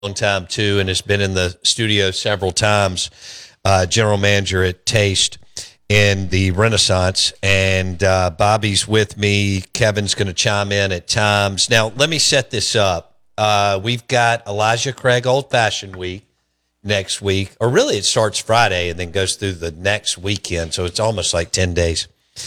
long time too, and has been in the studio several times. General manager at Taste in the Renaissance, and Bobby's with me. Kevin's going to chime in at times. Now, let me set this up. We've got Elijah Craig Old Fashioned Week next week, or really it starts Friday and then goes through the next weekend, so it's almost like 10 days.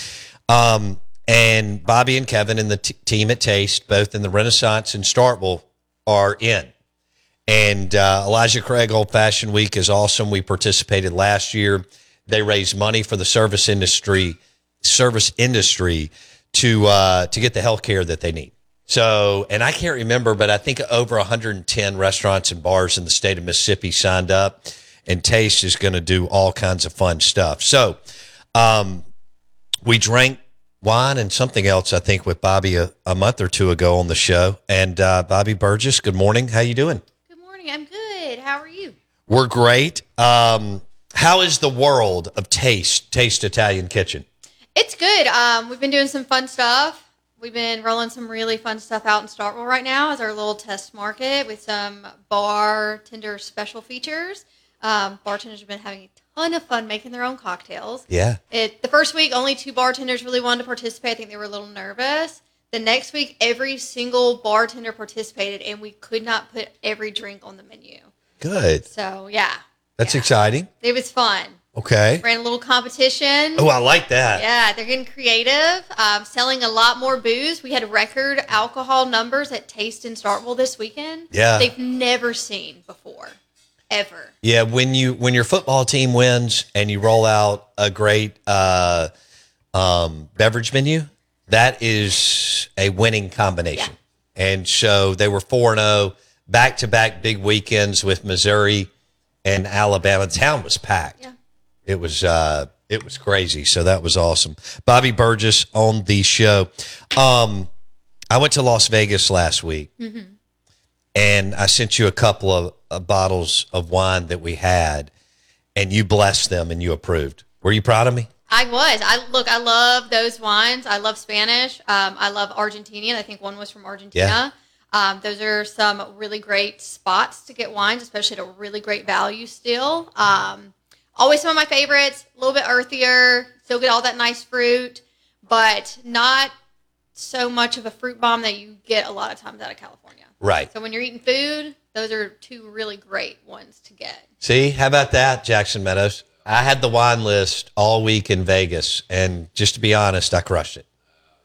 And Bobby and Kevin and the team at Taste, both in the Renaissance and Starkville, are in. And Elijah Craig Old Fashioned Week is awesome. We participated last year. They raised money for the service industry to get the health care that they need. So, and I can't remember, but I think over 110 restaurants and bars in the state of Mississippi signed up, and Taste is going to do all kinds of fun stuff. So, we drank wine and something else, I think, with Bobby a month or two ago on the show. And Bobby Burgess, good morning. How you doing? Good morning. I'm good. How are you? We're great. How is the world of Taste Italian Kitchen? It's good. We've been doing some fun stuff. We've been rolling some really fun stuff out in Starkville right now as our little test market with some bartender special features. Bartenders have been having a ton of fun making their own cocktails. Yeah. The first week, only 2 bartenders really wanted to participate. I think they were a little nervous. The next week, every single bartender participated, and we could not put every drink on the menu. Good. So, yeah. That's exciting. It was fun. Okay. Ran a little competition. Oh, I like that. Yeah, they're getting creative, selling a lot more booze. We had record alcohol numbers at Taste in Starkville this weekend. Yeah. They've never seen before, ever. Yeah, when your football team wins and you roll out a great beverage menu, that is a winning combination. Yeah. And so they were 4-0, back-to-back big weekends with Missouri and Alabama. Town was packed. Yeah. It was crazy. So that was awesome. Bobby Burgess on the show. I went to Las Vegas last week, and I sent you a couple of bottles of wine that we had, and you blessed them and you approved. Were you proud of me? I was. I love those wines. I love Spanish. I love Argentinian. I think one was from Argentina. Yeah. Those are some really great spots to get wines, especially at a really great value still. Always some of my favorites, a little bit earthier, still get all that nice fruit, but not so much of a fruit bomb that you get a lot of times out of California. Right. So when you're eating food, those are 2 really great ones to get. See, how about that, Jackson Meadows? I had the wine list all week in Vegas, and just to be honest, I crushed it.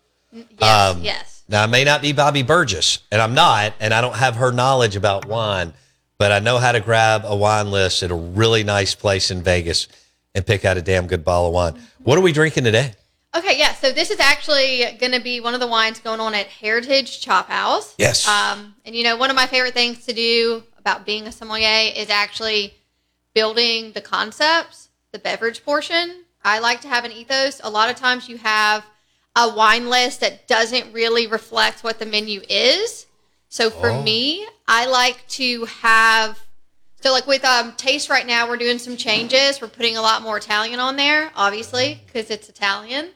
Yes, yes. Now, I may not be Bobby Burgess, and I'm not, and I don't have her knowledge about wine, but I know how to grab a wine list at a really nice place in Vegas and pick out a damn good bottle of wine. What are we drinking today? Okay, yeah. So this is actually going to be one of the wines going on at Heritage Chop House. Yes. And one of my favorite things to do about being a sommelier is actually building the concepts, the beverage portion. I like to have an ethos. A lot of times you have a wine list that doesn't really reflect what the menu is. So for me, I like to have, so like with Taste right now, we're doing some changes. We're putting a lot more Italian on there, obviously, because it's Italian.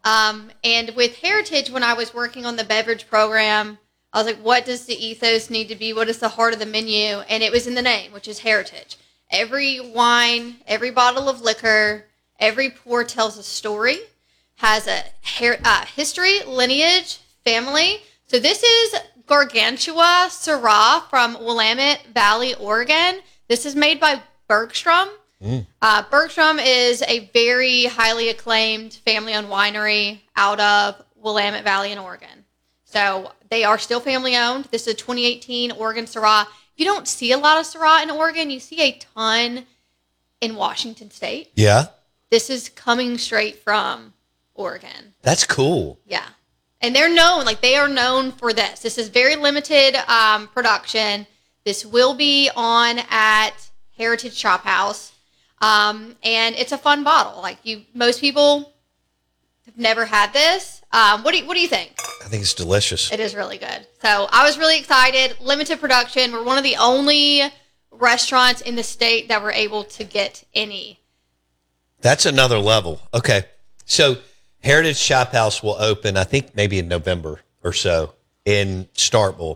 And with Heritage, when I was working on the beverage program, I was like, what does the ethos need to be? What is the heart of the menu? And it was in the name, which is Heritage. Every wine, every bottle of liquor, every pour tells a story, has a history, lineage, family. So this is Gargantua Syrah from Willamette Valley, Oregon. This is made by Bergstrom. Bergstrom is a very highly acclaimed family-owned winery out of Willamette Valley in Oregon. So they are still family-owned. This is a 2018 Oregon Syrah. You don't see a lot of Syrah in Oregon. You see a ton in Washington State. Yeah. This is coming straight from Oregon. That's cool. Yeah. And they're known, they are known for this. This is very limited production. This will be on at Heritage Chop House. And it's a fun bottle. Most people have never had this. What do you think? I think it's delicious. It is really good. So I was really excited. Limited production. We're one of the only restaurants in the state that were able to get any. That's another level. Okay. So Heritage Chop House will open, I think, maybe in November or so in Starkville.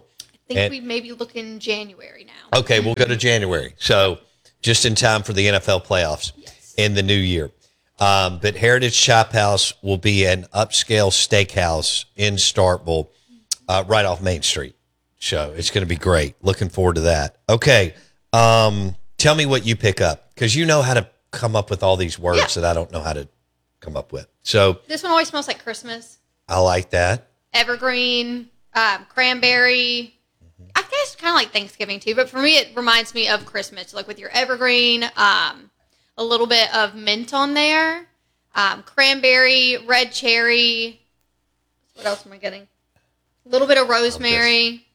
think And- we maybe look in January now. Okay, we'll go to January. So just in time for the NFL playoffs in the new year. But Heritage Chop House will be an upscale steakhouse in Starkville, right off Main Street. So it's going to be great. Looking forward to that. Okay, tell me what you pick up, because you know how to come up with all these words that I don't know how to come up with. So This one always smells like Christmas. I like that. Evergreen, cranberry. I guess kind of like Thanksgiving too, but for me it reminds me of Christmas. Like with your evergreen, a little bit of mint on there, cranberry, red cherry. What else am I getting? A little bit of rosemary.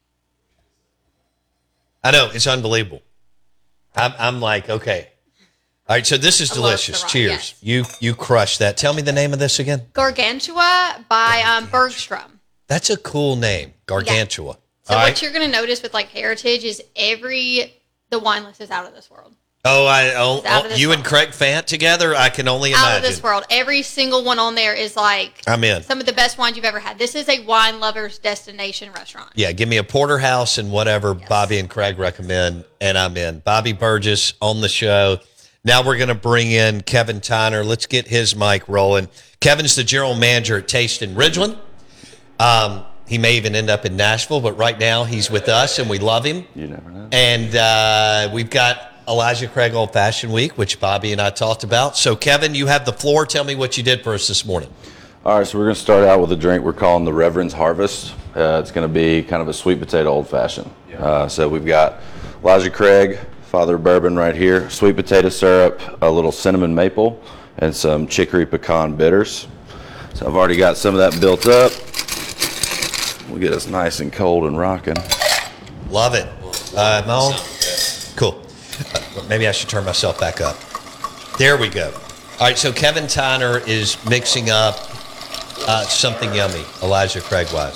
I know, it's unbelievable. I'm like, okay. All right, so this is I love delicious. the raw, Cheers. yes. You crushed that. Tell me the name of this again. Gargantua by Bergstrom. That's a cool name, Gargantua. So All what right. you're going to notice with like Heritage is the wine list is out of this world. out of this You and world. Craig Fant together? I can only Out of imagine. this world. Every single one on there is like I'm in. some of the best wines you've ever had. This is a wine lover's destination restaurant. Yeah, give me a porterhouse and whatever Bobby and Craig recommend, and I'm in. Bobby Burgess on the show. Now we're going to bring in Kevin Tyner. Let's get his mic rolling. Kevin's the general manager at Taste in Ridgeland. He may even end up in Nashville, but right now he's with us, and we love him. You never know. And we've got Elijah Craig Old Fashioned Week, which Bobby and I talked about. So, Kevin, you have the floor. Tell me what you did for us this morning. All right, so we're going to start out with a drink we're calling the Reverend's Harvest. It's going to be kind of a sweet potato old fashioned. So we've got Elijah Craig, Father of Bourbon right here, sweet potato syrup, a little cinnamon maple, and some chicory pecan bitters. So I've already got some of that built up. We'll get us nice and cold and rocking. Love it. Mo? Cool. Maybe I should turn myself back up. There we go. All right, so Kevin Tyner is mixing up something yummy, Elijah Craig wise.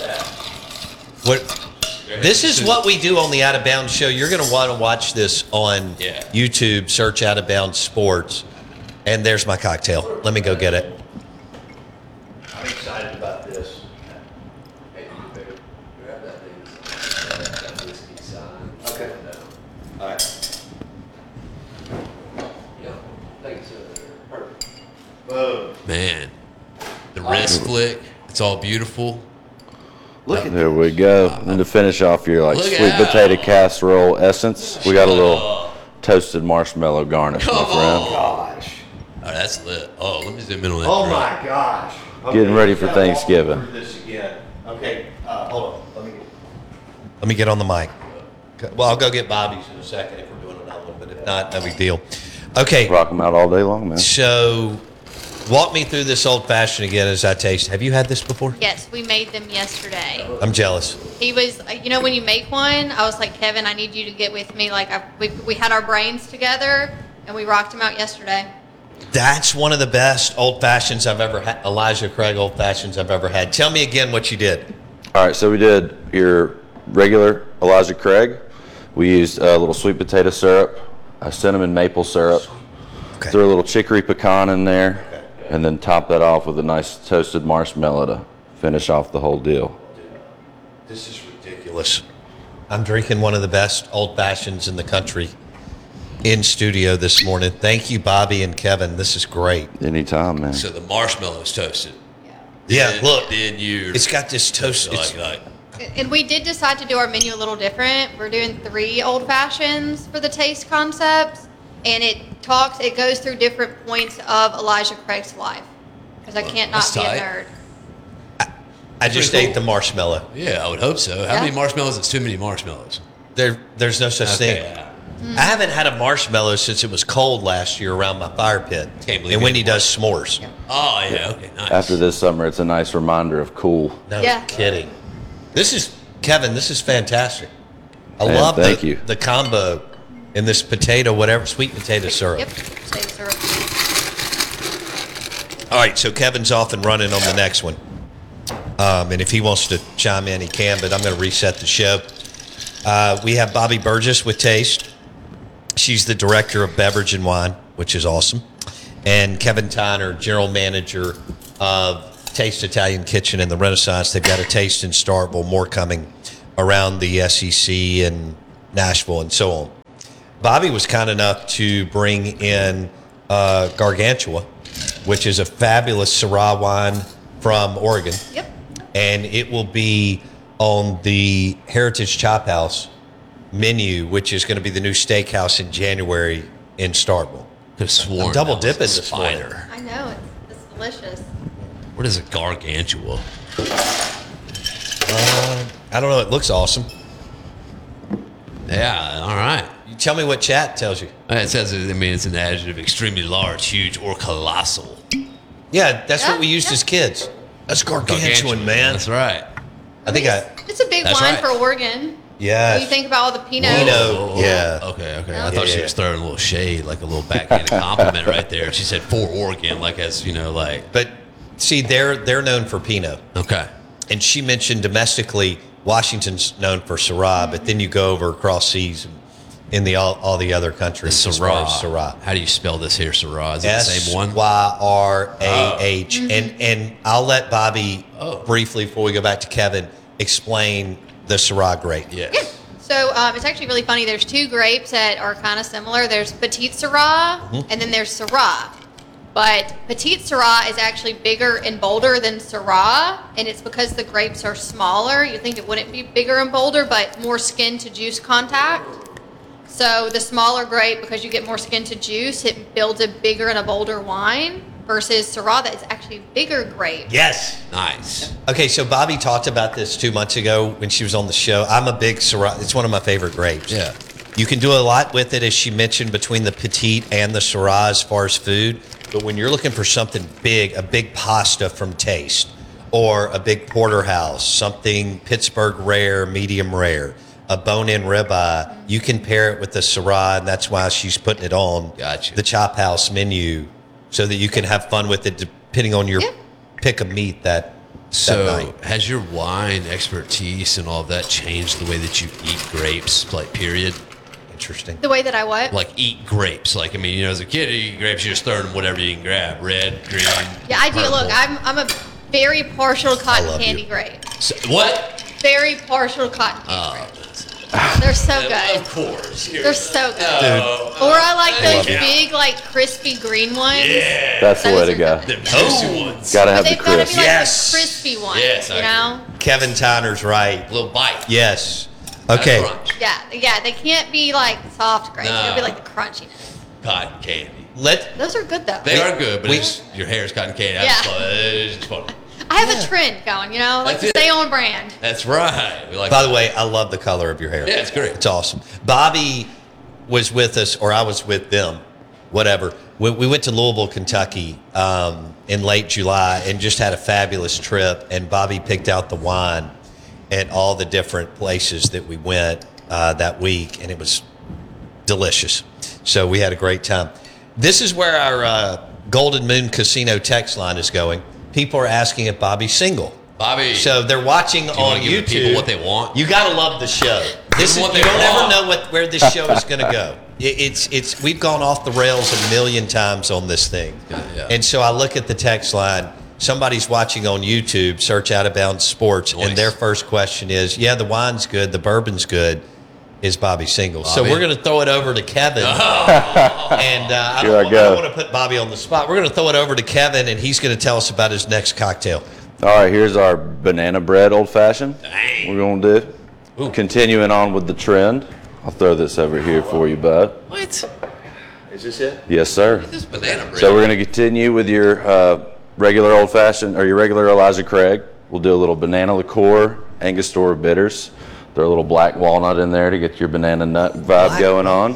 This is what we do on the Out of Bounds show. You're going to want to watch this on YouTube, search Out of Bounds Sports, and there's my cocktail. Let me go get it. I'm excited about this. Okay. All right. Boom. Man, the wrist flick, it's all beautiful. There we go. And to finish off your Look sweet out. potato casserole essence, we got a little toasted marshmallow garnish, my Come friend. on. Gosh. Oh, that's lit. Oh, let me zoom in on that. Oh drink. my gosh. Getting ready for gotta walk Thanksgiving. through this again. Okay, hold on. Let me get on the mic. Well, I'll go get Bobby's in a second if we're doing another one, but if not, no big deal. Okay, Rock them out all day long, man. so walk me through this old fashioned again as I taste. Have you had this before? Yes, we made them yesterday. I'm jealous. He was, when you make one, I was like, Kevin, I need you to get with me. Like, we had our brains together, and we rocked them out yesterday. That's one of the best old fashions I've ever had. Elijah Craig old fashions I've ever had. Tell me again what you did. All right, so we did your regular Elijah Craig. We used a little sweet potato syrup, a cinnamon maple syrup, Okay. threw a little chicory pecan in there, and then top that off with a nice toasted marshmallow to finish off the whole deal. This is ridiculous. I'm drinking one of the best old fashions in the country in studio this morning. Thank you, Bobby and Kevin. This is great. Anytime, man. So the marshmallow's toasted. Yeah, Then- look. Then you. It's got this toast. It's, like And we did decide to do our menu a little different. We're doing 3 old fashions for the taste concepts, and it goes through different points of Elijah Craig's life. Because I can't not That's be a tight. nerd. I just Pretty ate cool. the marshmallow. yeah, I would hope so. How Yeah. many marshmallows? It's too many marshmallows. There's no such Okay, thing. yeah. I haven't had a marshmallow since it was cold last year around my fire pit. Can't believe And Wendy it. does s'mores. Oh yeah. Okay. Nice. After this summer, it's a nice reminder of cool. No Yeah. kidding. This is Kevin. This is fantastic. I Man, love thank you. the combo in this potato, whatever sweet potato syrup. Yep. Potato syrup. All right, so Kevin's off and running on the next one. And if he wants to chime in, he can, but I'm going to reset the show. We have Bobby Burgess with Taste. She's the director of beverage and wine, which is awesome. And Kevin Tyner, general manager of Taste Italian Kitchen in the Renaissance. They've got a Taste in Starkville, more coming. around the SEC and Nashville and so on. Bobby was kind enough to bring in Gargantua, which is a fabulous Syrah wine from Oregon. Yep. And it will be on the Heritage Chop House menu, which is going to be the new steakhouse in January in Starkville. Could have sworn I'm double that was dipping a this morning. spider. I know it's delicious. What is a gargantua? I don't know. It looks awesome. Yeah, all right. You tell me what chat tells you. It says, I mean, it's an adjective: extremely large, huge, or colossal. Yeah, that's Yeah, what we used yeah. as kids. That's gargantuan, man. That's right. I think It's a big That's wine right. for Oregon. yeah. When you think about all the Pinot. Pinot. Yeah. Okay. Yeah. I thought she Yeah. was throwing a little shade, like a little backhanded compliment right there. She said for Oregon, like as you know, like But see, they're known for Pinot, okay. and she mentioned domestically Washington's known for Syrah, but then you go over across seas and in the all the other The countries as far as Syrah. Syrah. How do you spell this here, Syrah? Is it the same one? SYRAH. And I'll let Bobby briefly, before we go back to Kevin, explain the Syrah grape. Yeah. Yeah. So it's actually really funny. There's two grapes that are kind of similar. There's Petite Syrah, and then there's Syrah. But Petite Syrah is actually bigger and bolder than Syrah, and it's because the grapes are smaller. You think it wouldn't be bigger and bolder, but more skin to juice contact. So the smaller grape, because you get more skin to juice, it builds a bigger and a bolder wine. Versus Syrah, that is actually a bigger grape. Yes. Nice. Okay, so Bobby talked about this 2 months ago when she was on the show. I'm a big Syrah. It's one of my favorite grapes. Yeah. You can do a lot with it, as she mentioned, between the Petite and the Syrah as far as food. But when you're looking for something big, a big pasta from Taste, or a big porterhouse, something Pittsburgh rare, medium rare, a bone-in ribeye, you can pair it with the Syrah, and that's why she's putting it on Gotcha. the Chop House menu, so that you can have fun with it depending on your Yeah. pick of meat that So night. has your wine expertise and all of that changed the way that you eat grapes, like period? Interesting. The way that I what? Like eat grapes. Like, I mean, you know, as a kid, you eat grapes, you just throw them whatever you can grab. Red, green. Yeah, I do. purple. Look, I'm a very partial cotton love candy you. grape. So, what? Very partial cotton candy grapes. They're so good. Of course. They're so good. Or I like those big, like crispy green ones. Yeah. That's the way Those to are go. good. Them juicy ones. Gotta But have the they've got to be crisp. like Yes. the crispy ones. Yes, I you know? Kevin Tyner's right. Little bite. Yes. Not Okay. crunch. Yeah. They can't be like soft grapes. They gotta be No. like the crunchiness. Cotton candy. Those are good though. They are good, but we- it's, your hair's cotton candy. Yeah. It's fun. I have a trend going. You know, like That's to it. stay on brand. That's right. We like By the way, I love the color of your hair. Yeah, it's great. It's awesome. Bobby was with us, or I was with them, whatever. We went to Louisville, Kentucky in late July and just had a fabulous trip. And Bobby picked out the wine at all the different places that we went that week, and it was delicious. So we had a great time. This is where our Golden Moon Casino text line is going. People are asking if Bobby's single. Bobby. So they're watching you on wanna give the YouTube. people what they want? You gotta love the show. This them is what you they don't want. ever know where this show is going to go. It's we've gone off the rails a million times on this thing, Yeah. and so I look at the text line. Somebody's watching on YouTube. Search Out of Bounds Sports, Nice. and their first question is, "Yeah, the wine's good, the bourbon's good. Is Bobby single?" So Bobby. we're going to throw it over to Kevin, and I Here I don't go. want to put Bobby on the spot. We're going to throw it over to Kevin, and he's going to tell us about his next cocktail. All right, here's our banana bread old fashioned. Dang. We're gonna do. Continuing on with the trend. I'll throw this over here for you, bud. What? Yes, sir. This banana bread. So we're gonna continue with your regular old fashioned or your regular Elijah Craig. We'll do a little banana liqueur, Angostura bitters. Throw a little black walnut in there to get your banana nut vibe going on.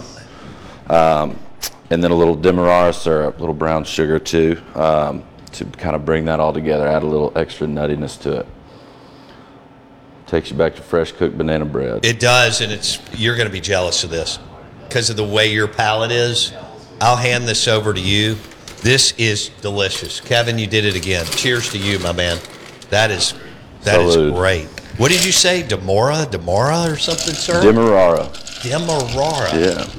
And then a little Demerara syrup, a little brown sugar too, to kind of bring that all together, add a little extra nuttiness to it. Takes you back to fresh cooked banana bread. It does, and you're going to be jealous of this because of the way your palate is. I'll hand this over to you. This is delicious. Kevin, you did it again. Cheers to you, my man. That is Salud. great. What did you say? Demora or something, sir? Demerara. Demerara. Yeah.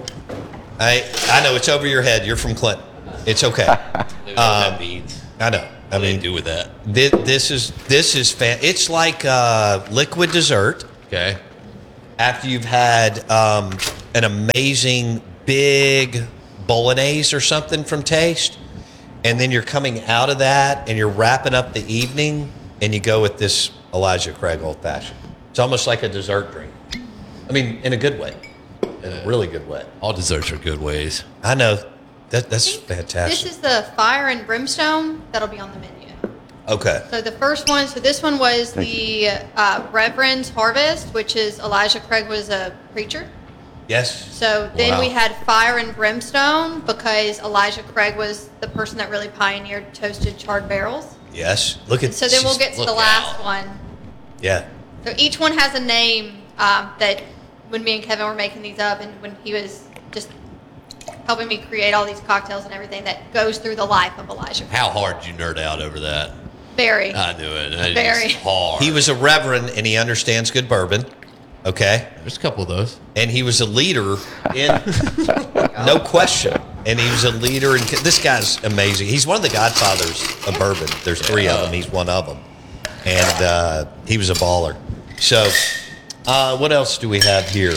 I know it's over your head. You're from Clinton. It's okay. that means. I know. What do they do with that? This is it's like liquid dessert. Okay. after you've had an amazing big bolognese or something from Taste, and then you're coming out of that and you're wrapping up the evening, and you go with this Elijah Craig Old Fashioned. It's almost like a dessert drink. I mean, in a good way, in a really good way. All desserts are good ways. I know. That's This fantastic. is the Fire and Brimstone that'll be on the menu. Okay. So the first one, so this one was the Reverend's Harvest, which is Elijah Craig was a preacher. Yes. So then Wow. we had Fire and Brimstone because Elijah Craig was the person that really pioneered toasted charred barrels. Yes. Look at. So then we'll get to the Look last out. one. Yeah. So each one has a name that when me and Kevin were making these up and when he was just helping me create all these cocktails and everything that goes through the life of Elijah. How hard did you nerd out over that? Very. I knew it. It's Very. hard. He was a reverend and he understands good bourbon. Okay. There's a couple of those. And he was a leader in, no question. And he was a leader in, this guy's amazing. He's one of the godfathers of bourbon. There's three of them. He's one of them. And he was a baller. So, what else do we have here?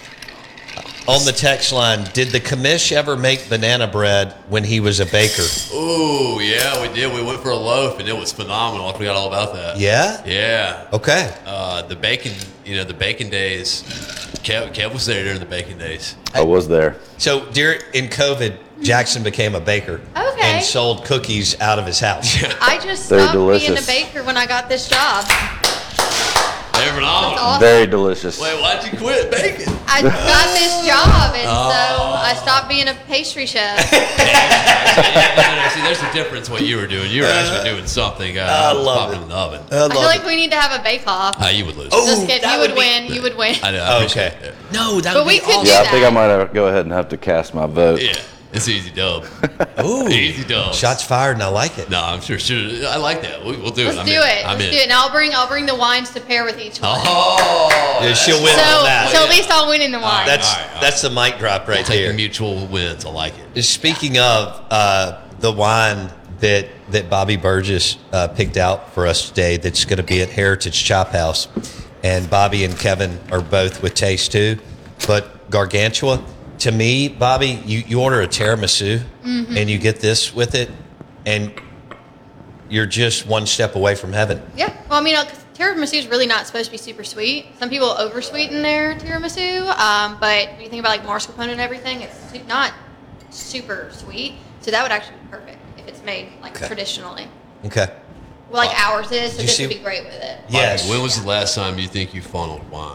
On the text line, did the commish ever make banana bread when he was a baker? Ooh, yeah, we did. We went for a loaf, and it was phenomenal. I forgot all about that. Yeah? Yeah. Okay. The bacon, the bacon days. Kev was there during the bacon days. I was there. So, in COVID, Jackson became a baker Okay. and sold cookies out of his house. I just They're stopped being a delicious. baker when I got this job. They're phenomenal. That's awesome. Very delicious. Wait, why'd you quit bacon? I got this job, and so I stopped being a pastry chef. See, there's a difference what you were doing. You were actually doing something. I love popping it. in the oven. I feel like we need to have a bake-off. You would lose. Oh, Just kidding. that You would would be- win. You would win. I know. I appreciate Okay. it. No, that But would we be could awesome. do Yeah, I that. think I might have, go ahead and have to cast my vote. Yeah, it's easy dub. Ooh, Easy dubs. shots fired, and I like it. No, I'm sure. I like that. We'll do it. Let's do it. Let's do it. And I'll bring the wines to pair with each one. Oh, Yeah, she'll win So, on that. so at least I'll win in the wine. That's all right. that's the mic drop right taking there. mutual wins. I like it. Speaking of the wine that Bobby Burgess picked out for us today, that's going to be at Heritage Chop House, and Bobby and Kevin are both with Taste too, but Gargantua. To me, Bobby, you order a tiramisu and you get this with it, and you're just one step away from heaven. Yeah. Well, I mean, 'cause tiramisu is really not supposed to be super sweet. Some people oversweeten their tiramisu, but when you think about like mascarpone and everything, it's not super sweet. So that would actually be perfect if it's made like Okay. traditionally. Okay. Well, like ours is, so You this see- would be great with it. Yes. When was the last time you think you funneled wine?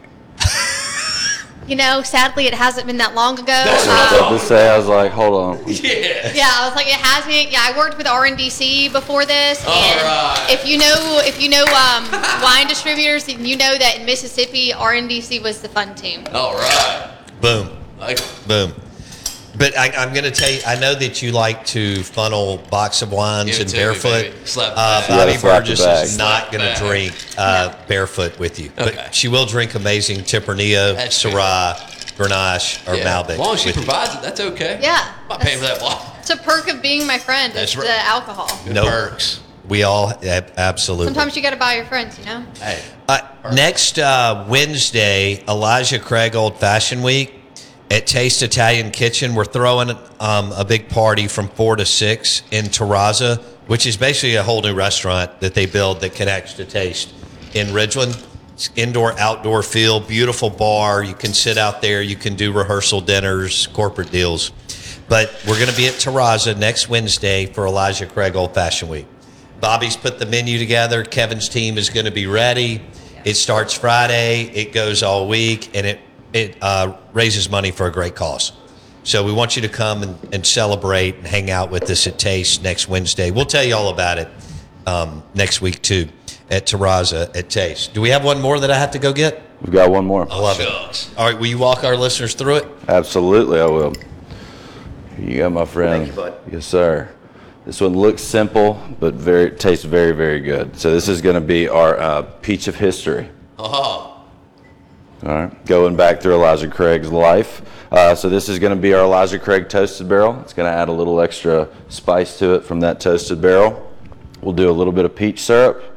You know, sadly, it hasn't been that long ago. I was about to say, I was like, hold on. Yeah. Yeah, I was like, it hasn't. Yeah, I worked with RNDC before this, All and right. if you know wine distributors, then you know that in Mississippi, RNDC was the fun team. All right. Boom. Like, Boom. But I'm going to tell you, I know that you like to funnel box of wines Give it and to me, barefoot. baby. Slap the Bobby bag. You gotta slap the Burgess bag. is not Slap going the to bag. drink barefoot with you. Okay. But she will drink amazing Tempranillo, That's Syrah, Grenache, or yeah. Malbec. As long as she with you. provides it, that's okay. Yeah. I'm not paying for that bottle. It's a perk of being my friend. That's It's right. the alcohol. No. Perks. We all, absolutely. Sometimes you got to buy your friends, you know. Hey. Next Wednesday, Elijah Craig Old Fashioned Week at Taste Italian Kitchen. We're throwing a big party from 4 to 6 in Terrazza, which is basically a whole new restaurant that they build that connects to Taste in Ridgeland. It's indoor, outdoor feel, beautiful bar. You can sit out there. You can do rehearsal dinners, corporate deals. But we're going to be at Terrazza next Wednesday for Elijah Craig Old Fashioned Week. Bobby's put the menu together. Kevin's team is going to be ready. It starts Friday. It goes all week, and it raises money for a great cause. So we want you to come and celebrate and hang out with us at Taste next Wednesday. We'll tell you all about it next week, too, at Terrazza at Taste. Do we have one more that I have to go get? We've got one more. I love Shucks. it. All right, will you walk our listeners through it? Absolutely, I will. Here you go, my friend. Thank you, bud. Yes, sir. This one looks simple, but tastes very, very good. So this is going to be our Peach of History. Oh, All right, going back through Elijah Craig's life. So this is going to be our Elijah Craig toasted barrel. It's going to add a little extra spice to it from that toasted barrel. We'll do a little bit of peach syrup,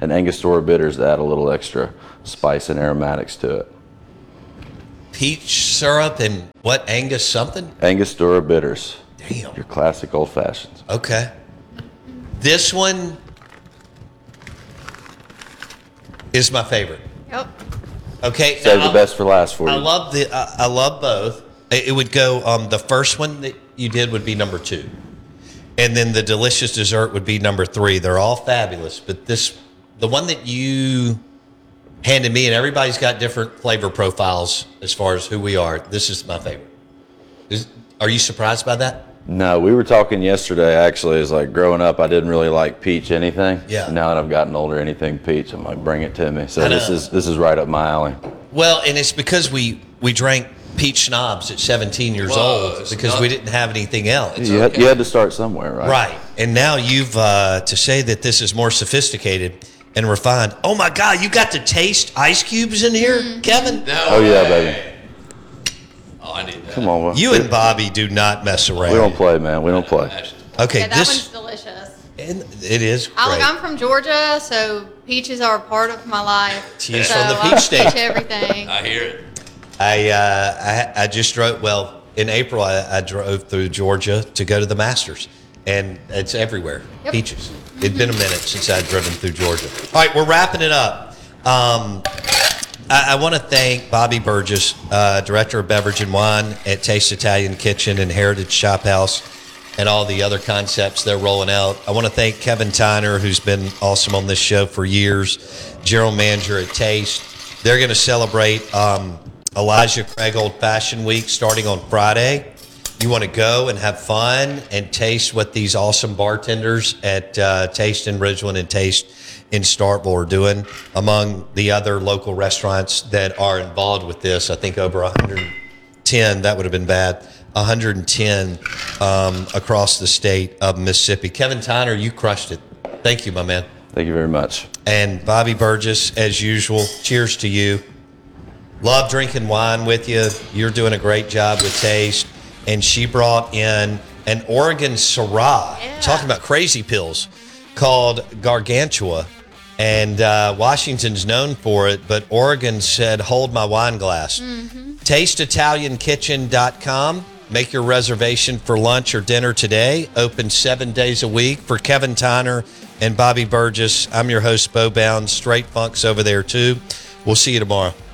and Angostura bitters to add a little extra spice and aromatics to it. Peach syrup and what, Angus something? Angostura bitters. Damn. Your classic old fashions. Okay. This one is my favorite. Yep. Okay. Save now, the best for last for you. I love both. It would go, the first one that you did would be number 2. And then the delicious dessert would be number 3. They're all fabulous, but the one that you handed me, and everybody's got different flavor profiles as far as who we are. This is my favorite. Are you surprised by that? No, we were talking yesterday, actually. It's like growing up, I didn't really like peach anything. Yeah. Now that I've gotten older, anything peach, I'm like, bring it to me. So I know. this is right up my alley. Well, and it's because we drank peach schnapps at 17 years Whoa, old it's because not- we didn't have anything else. You had to start somewhere, right? Right. And now you've, to say that this is more sophisticated and refined. Oh my God, you got to taste ice cubes in here, Kevin? No Oh, yeah, way. baby. Oh, I need that. Come on. You and Bobby do not mess around. We don't play, man. We don't play. Okay, Yeah, that this, one's delicious. and it is great. I'm from Georgia, so peaches are a part of my life. She is so from the I peach state. Peach everything. I hear it. I just drove, well, in April, I drove through Georgia to go to the Masters, and it's everywhere. Yep. Peaches. It'd been a minute since I'd driven through Georgia. All right, we're wrapping it up. I want to thank Bobby Burgess, Director of Beverage and Wine at Taste Italian Kitchen and Heritage Shop House, and all the other concepts they're rolling out. I want to thank Kevin Tyner, who's been awesome on this show for years, General Manager at Taste. They're going to celebrate Elijah Craig Old Fashioned Week starting on Friday. You want to go and have fun and taste what these awesome bartenders at Taste in Ridgeland and Taste in Starkville are doing, among the other local restaurants that are involved with this. I think over 110, that would have been bad, 110 across the state of Mississippi. Kevin Tyner, you crushed it. Thank you, my man. Thank you very much. And Bobby Burgess, as usual, cheers to you. Love drinking wine with you. You're doing a great job with Taste. And she brought in an Oregon Syrah, talking about crazy pills, called Gargantua. And Washington's known for it, but Oregon said, hold my wine glass. TasteItalianKitchen.com. Make your reservation for lunch or dinner today. Open 7 days a week. For Kevin Tyner and Bobby Burgess, I'm your host, Bo Bounds. Straight Funk's over there, too. We'll see you tomorrow.